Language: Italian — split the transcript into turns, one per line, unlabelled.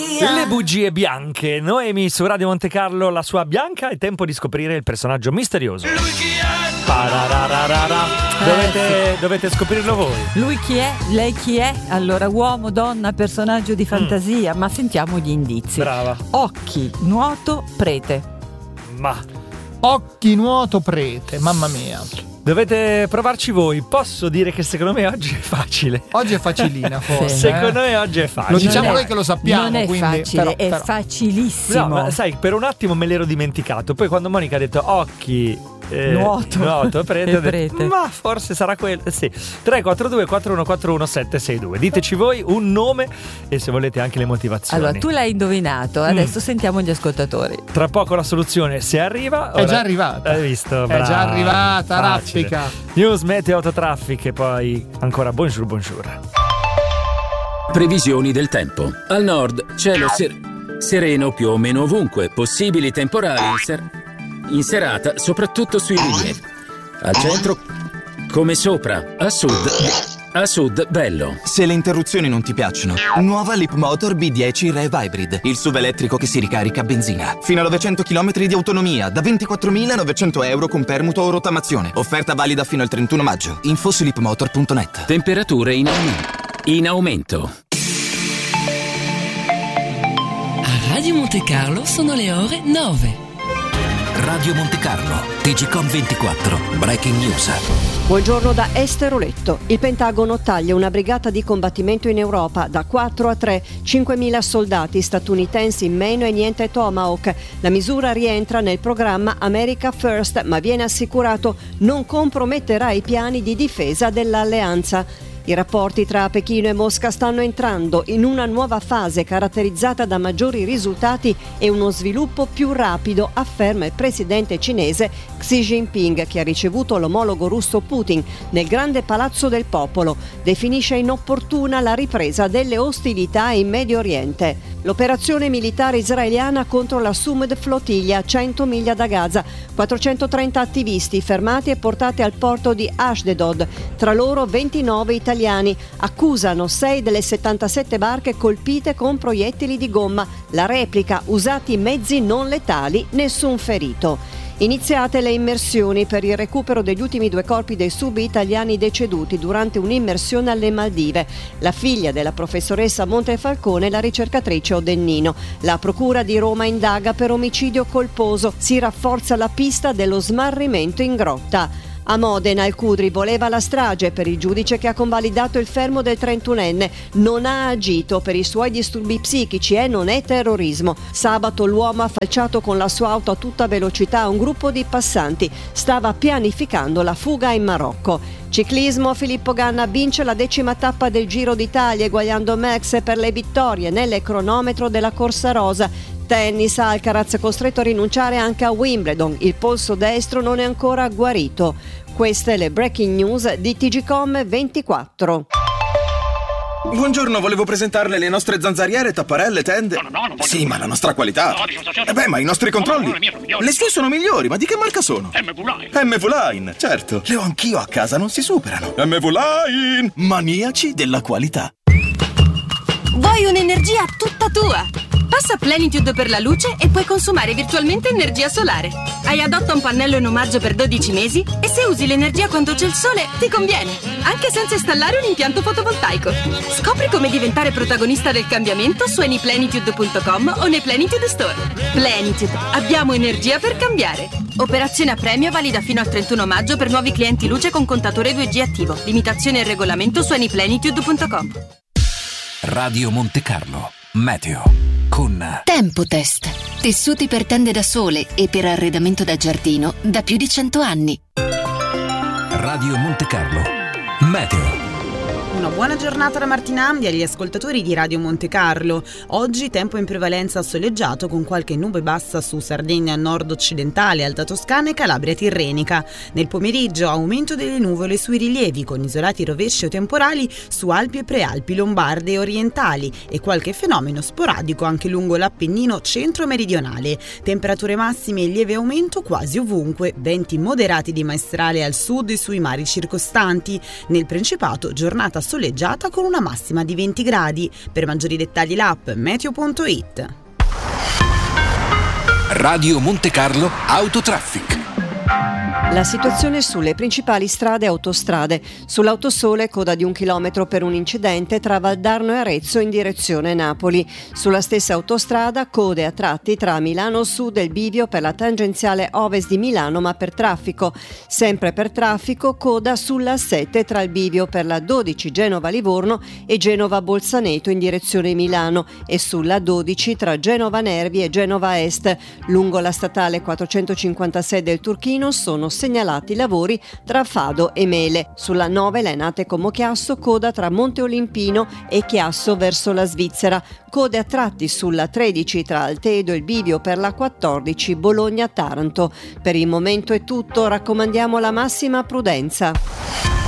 Le bugie bianche. Noemi su Radio Monte Carlo, la sua bianca. È tempo di scoprire il personaggio misterioso. Lui chi è? Dovete scoprirlo voi.
Lui chi è? Lei chi è? Allora, uomo, donna, personaggio di fantasia. Ma sentiamo gli indizi.
Brava.
Occhi, nuoto, prete.
Ma
occhi, nuoto, prete. Mamma mia.
Dovete provarci voi. Posso dire che secondo me oggi è facile.
Oggi è facilina, forse.
Secondo me oggi è facile.
Lo diciamo noi che lo sappiamo.
Non è
quindi,
facile,
però.
è facilissimo.
No, ma sai, per un attimo me l'ero dimenticato. Poi quando Monica ha detto occhi,
nuoto
prete, ho detto,
prete.
ma forse sarà quello. Sì. 342 4141 762. Diteci voi un nome e se volete anche le motivazioni.
Allora, tu l'hai indovinato. Adesso sentiamo gli ascoltatori.
Tra poco la soluzione, se arriva.
È già arrivata.
Hai visto?
È già arrivata,
facile.
raffica.
News, meteo, autotraffic e poi ancora bonjour.
Previsioni del tempo. Al nord, cielo sereno più o meno ovunque. Possibili temporali in serata, soprattutto sui rilievi. Al centro, come sopra. A sud, bello.
Se le interruzioni non ti piacciono, nuova Leapmotor B10 Rev Hybrid, il SUV elettrico che si ricarica a benzina. Fino a 900 km di autonomia, da 24.900 euro con permuto o rottamazione. Offerta valida fino al 31 maggio. Info su leapmotor.net.
Temperature in aumento.
A Radio Monte Carlo sono le ore 9.
Radio Monte Carlo, TGCOM 24, Breaking News.
Buongiorno da Esteroletto. Il Pentagono taglia una brigata di combattimento in Europa da 4 a 3, 5.000 soldati statunitensi in meno e niente Tomahawk. La misura rientra nel programma America First, ma viene assicurato non comprometterà i piani di difesa dell'alleanza. I rapporti tra Pechino e Mosca stanno entrando in una nuova fase caratterizzata da maggiori risultati e uno sviluppo più rapido, afferma il presidente cinese Xi Jinping, che ha ricevuto l'omologo russo Putin nel grande palazzo del popolo. Definisce inopportuna la ripresa delle ostilità in Medio Oriente. L'operazione militare israeliana contro la Sumud flottiglia a 100 miglia da Gaza. 430 attivisti fermati e portati al porto di Ashdod, tra loro 29 italiani. Accusano 6 delle 77 barche colpite con proiettili di gomma. La replica, usati mezzi non letali, nessun ferito. Iniziate le immersioni per il recupero degli ultimi 2 corpi dei sub italiani deceduti durante un'immersione alle Maldive. La figlia della professoressa Montefalcone e la ricercatrice Odennino. La procura di Roma indaga per omicidio colposo. Si rafforza la pista dello smarrimento in grotta. A Modena il Cudri voleva la strage per il giudice che ha convalidato il fermo del 31enne. Non ha agito per i suoi disturbi psichici e non è terrorismo. Sabato l'uomo ha falciato con la sua auto a tutta velocità un gruppo di passanti. Stava pianificando la fuga in Marocco. Ciclismo, Filippo Ganna vince la 10ª tappa del Giro d'Italia, eguagliando Max per le vittorie nelle cronometro della Corsa Rosa. Tennis, Alcaraz costretto a rinunciare anche a Wimbledon. Il polso destro non è ancora guarito. Queste le breaking news di TGCOM 24.
Buongiorno, volevo presentarle le nostre zanzariere, tapparelle, tende.
No, non voglio.
Sì, ma la nostra qualità. Ma i nostri controlli.
No, le mie sono migliori.
Le sue sono migliori, ma di che marca sono? MV-Line, certo. Le ho anch'io a casa, non si superano. MV-Line, maniaci della qualità.
Vuoi un'energia tutta tua? Passa Plenitude per la luce e puoi consumare virtualmente energia solare. Hai adotta un pannello in omaggio per 12 mesi e se usi l'energia quando c'è il sole ti conviene, anche senza installare un impianto fotovoltaico. Scopri come diventare protagonista del cambiamento su anyplenitude.com o nei Plenitude Store. Plenitude, abbiamo energia per cambiare. Operazione a premio valida fino al 31 maggio per nuovi clienti luce con contatore 2G attivo. Limitazione e regolamento su anyplenitude.com.
Radio Monte Carlo, meteo. Con
Tempo Test. Tessuti per tende da sole e per arredamento da giardino da più di 100 anni.
Radio Monte Carlo, meteo.
Una buona giornata da Martina Andi agli ascoltatori di Radio Monte Carlo. Oggi tempo in prevalenza soleggiato con qualche nube bassa su Sardegna nord-occidentale, Alta Toscana e Calabria tirrenica. Nel pomeriggio aumento delle nuvole sui rilievi con isolati rovesci o temporali su Alpi e Prealpi, Lombarde e orientali e qualche fenomeno sporadico anche lungo l'Appennino centro-meridionale. Temperature massime in lieve aumento quasi ovunque, venti moderati di maestrale al sud e sui mari circostanti. Nel Principato giornata giornata soleggiata con una massima di 20 gradi. Per maggiori dettagli l'app meteo.it.
Radio Monte Carlo Autotraffic.
La situazione sulle principali strade e autostrade. Sull'Autosole coda di 1 chilometro per un incidente tra Valdarno e Arezzo in direzione Napoli. Sulla stessa autostrada code a tratti tra Milano Sud e il bivio per la tangenziale ovest di Milano ma per traffico. Sempre per traffico coda sulla 7 tra il bivio per la 12 Genova-Livorno e Genova-Bolzaneto in direzione Milano e sulla 12 tra Genova Nervi e Genova Est. Lungo la statale 456 del Turchino sono segnalati lavori tra Fado e Mele. Sulla 9 Lainate Como Chiasso coda tra Monte Olimpino e Chiasso verso la Svizzera. Code a tratti sulla 13 tra Altedo e il bivio per la 14 Bologna-Taranto. Per il momento è tutto, raccomandiamo la massima prudenza.